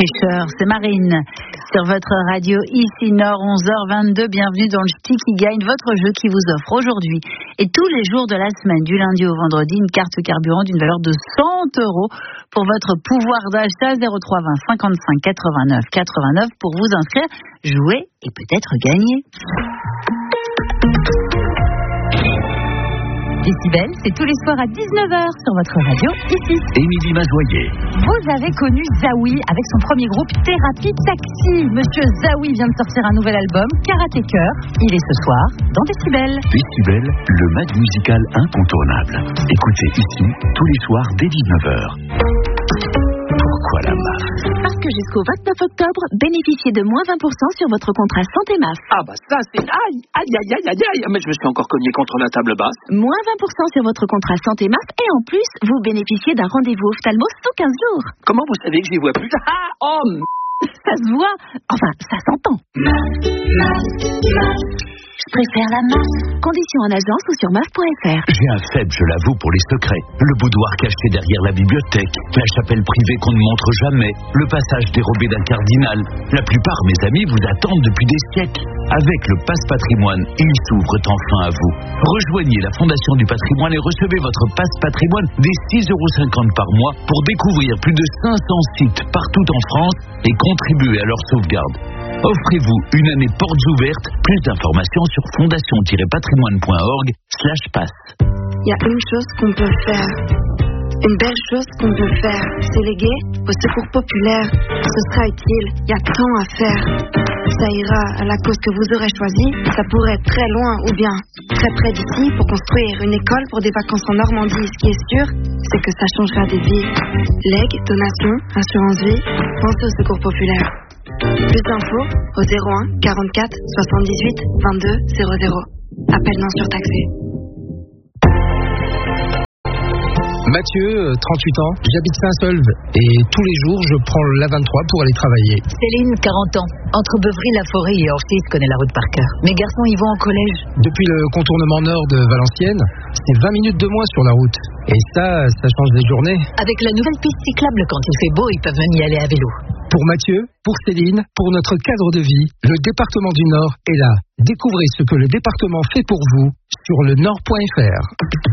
Tricheur, c'est Marine. Sur votre radio ici Nord, 11h22, bienvenue dans le Sticky Gain, votre jeu qui vous offre aujourd'hui et tous les jours de la semaine, du lundi au vendredi, une carte carburant d'une valeur de 100 € pour votre pouvoir d'achat. 03 20 55 89 89 pour vous inscrire, jouer et peut-être gagner. Décibel, c'est tous les soirs à 19h sur votre radio, ici. Émilie Mazoyer. Vous avez connu Zawi avec son premier groupe Thérapie Taxi. Monsieur Zawi vient de sortir un nouvel album, Karatécœur. Il est ce soir dans Décibel. Décibel, le mag musical incontournable. Écoutez ici, tous les soirs dès 19h. Pourquoi la MAF? Parce que jusqu'au 29 octobre, bénéficiez de moins 20% sur votre contrat santé MAF. Ah bah ça c'est... Aïe, mais je me suis encore cogné contre la table basse. Moins 20% sur votre contrat santé MAF et en plus, vous bénéficiez d'un rendez-vous ophtalmo sous 15 jours. Comment vous savez que j'y vois plus? Ça se voit, enfin ça s'entend. Je préfère la MAF. Conditions en agence ou sur MAF.fr. J'ai un faible, je l'avoue, pour les secrets. Le boudoir caché derrière la bibliothèque, la chapelle privée qu'on ne montre jamais, le passage dérobé d'un cardinal. La plupart, mes amis, vous attendent depuis des siècles. Avec le Passe Patrimoine, ils s'ouvrent enfin à vous. Rejoignez la Fondation du Patrimoine et recevez votre Passe Patrimoine dès 6,50 € par mois pour découvrir plus de 500 sites partout en France et contribuer à leur sauvegarde. Offrez-vous une année portes ouvertes. Plus d'informations sur fondation-patrimoine.org/passe. Il y a une chose qu'on peut faire. Une belle chose qu'on peut faire. C'est léguer au secours populaire. Ce sera utile. Il y a tant à faire. Ça ira à la cause que vous aurez choisie. Ça pourrait être très loin ou bien très près d'ici pour construire une école pour des vacances en Normandie. Ce qui est sûr, c'est que ça changera des vies. Legs, donations, assurance vie. Pensez au secours populaire. Plus d'infos au 01 44 78 22 00. Appel non surtaxé. Mathieu, 38 ans, j'habite Saint-Solve et tous les jours je prends l'A23 pour aller travailler. Céline, 40 ans, entre Beuvry-la-Forêt et Orchies, connaît la route par cœur. Mes garçons y vont en collège. Depuis le contournement nord de Valenciennes, c'est 20 minutes de moins sur la route. Et ça change les journées. Avec la nouvelle piste cyclable, quand il fait beau, ils peuvent même y aller à vélo. Pour Mathieu, pour Céline, pour notre cadre de vie, le département du Nord est là. Découvrez ce que le département fait pour vous sur le nord.fr.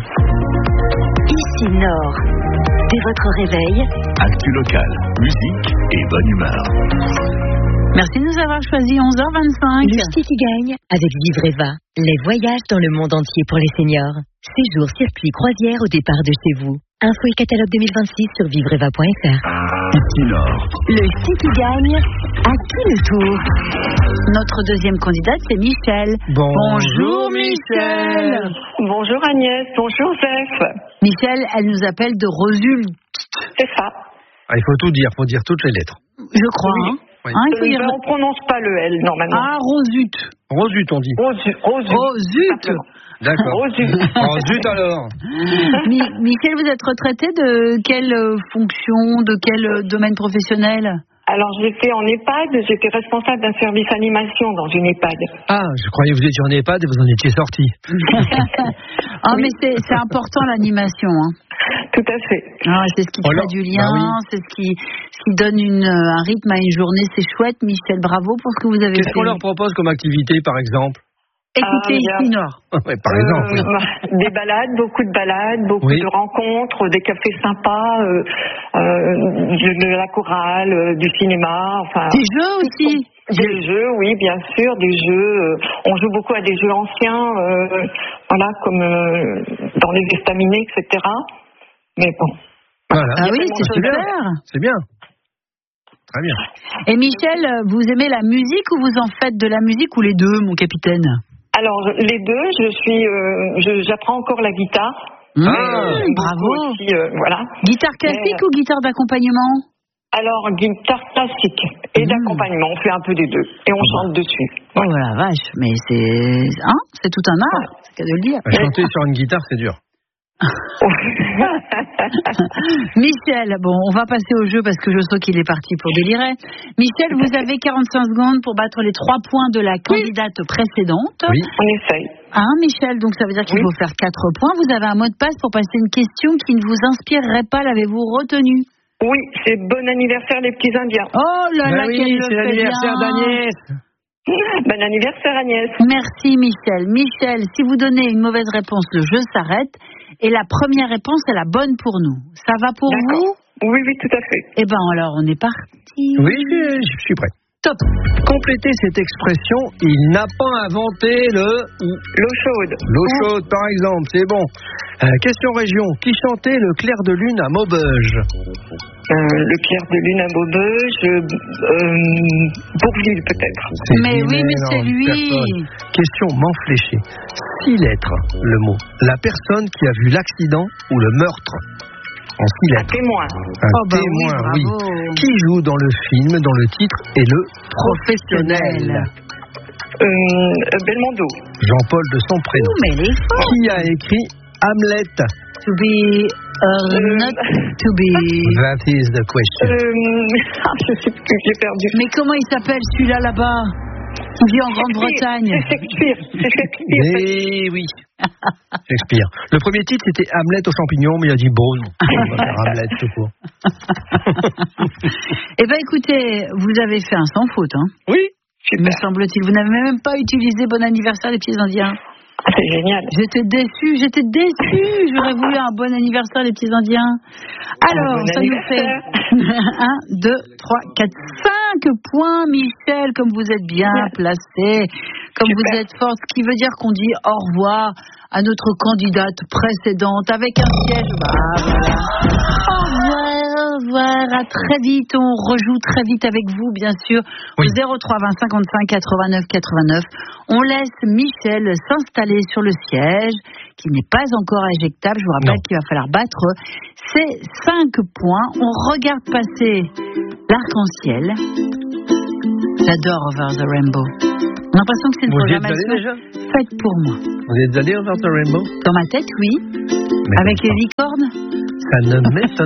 Ici Nord. Dès votre réveil, Actu local, musique et bonne humeur. Merci de nous avoir choisi 11h25. le Sticky Gagne avec Vivreva. Les voyages dans le monde entier pour les seniors. Séjour, circuit, croisière au départ de chez vous. Info et catalogue 2026 sur vivreva.fr. Ici Nord. Le Sticky Gagne, à qui le tour? Notre deuxième candidate, c'est Michel. Bonjour Michel. Bonjour Agnès, bonjour Joseph. Michel, elle nous appelle de Rosulte. C'est ça. Il faut tout dire, faut dire toutes les lettres. Je crois, Oui. hein. Oui. Hein, il faut dire... On prononce pas le L normalement. Ah, Rosute. Rosute, on dit. Rosute. D'accord. Rosute. Oh, zut alors. Michel, vous êtes retraité de quelle fonction, de quel domaine professionnel? Alors j'étais en EHPAD, j'étais responsable d'un service animation dans une EHPAD. Ah, je croyais que vous étiez en EHPAD et vous en étiez sorti. Ah, mais c'est important l'animation, hein. Tout à fait. Ah, c'est ce qui crée du lien, c'est ce qui donne un rythme à une journée. C'est chouette, Michel. Bravo pour ce que vous avez fait. Qu'est-ce qu'on leur propose comme activité, par exemple? Écoutez ici Nord. Ouais, par exemple. Oui. Des balades, beaucoup de balades, beaucoup de rencontres, des cafés sympas, de la chorale, du cinéma, enfin. Des jeux aussi. Des jeux, oui, bien sûr, des jeux. On joue beaucoup à des jeux anciens, voilà, comme dans les estaminets, etc. Mais bon. Voilà. Ah oui, c'est super. C'est bien. Très bien. Et Michel, vous aimez la musique ou vous en faites de la musique ou les deux, mon capitaine? Alors, les deux, j'apprends encore la guitare. Bravo. Aussi, voilà. Guitare classique ou guitare d'accompagnement? Alors, guitare classique et d'accompagnement, on fait un peu des deux. Et on chante dessus. Oh la vache, mais c'est tout un art, c'est qu'à de le dire. Chanter sur une guitare, c'est dur. Michel, bon, on va passer au jeu parce que je sais qu'il est parti pour délirer. Michel, vous avez 45 secondes pour battre les 3 points de la candidate précédente. Oui. On essaye. Hein, Michel, donc ça veut dire qu'il faut faire 4 points. Vous avez un mot de passe pour passer une question qui ne vous inspirerait pas. L'avez-vous retenu? Oui, c'est bon anniversaire les petits Indiens. Oh là là, oui, qu'elle le c'est fait l'anniversaire bien. d'Agnès. Bon anniversaire Agnès. Merci Michel. Michel, si vous donnez une mauvaise réponse, le jeu s'arrête. Et la première réponse est la bonne pour nous. Ça va pour D'accord. vous? Oui, tout à fait. Eh ben alors, on est parti. Oui, je suis prêt. Top. Complétez cette expression, il n'a pas inventé L'eau chaude. l'eau chaude, par exemple, c'est bon. Question région, qui chantait le clair de lune à Maubeuge? Le clair de lune à Maubeuge. Bourvil peut-être. Mais oui, mais c'est lui. Personne. Question fléchée. 6 lettres, le mot. La personne qui a vu l'accident ou le meurtre. En 6 lettres. Témoin. Un témoin, oui. bravo. Qui joue dans le film, dont le titre est le professionnel? Belmondo. Jean-Paul de son prénom. Mais les faux. Qui a écrit Hamlet? To be or not to be. That is the question. Je sais plus, j'ai perdu. Mais comment il s'appelle celui-là là-bas? Qui vit en Grande-Bretagne. C'est Shakespeare. Eh oui. Shakespeare. Le premier titre c'était Hamlet aux champignons, mais il a dit bon, non, on va faire Hamlet tout court. Eh ben écoutez, vous avez fait un sans faute, hein. Oui, Me super. semble-t-il. Vous n'avez même pas utilisé bon anniversaire des petits Indiens. C'est génial. J'étais déçue. J'aurais voulu un bon anniversaire des petits Indiens. Alors, Bon ça nous fait 1, 2, 3, 4, 5 points, Michel, comme vous êtes bien placé, comme Super. vous êtes forte, ce qui veut dire qu'on dit au revoir à notre candidate précédente avec un siège. Voilà. Au revoir, à très vite. On rejoue très vite avec vous, bien sûr, au 03 20 55 89 89. On laisse Michel s'installer sur le siège, qui n'est pas encore éjectable. Je vous rappelle qu'il va falloir battre ces 5 points. On regarde passer l'arc-en-ciel. J'adore Over the Rainbow. On a l'impression que c'est une Vous y êtes allé programmation déjà? faite pour moi. Vous êtes allé Over the Rainbow? Dans ma tête, oui. Mais Avec non, les licornes. ça ne m'étonne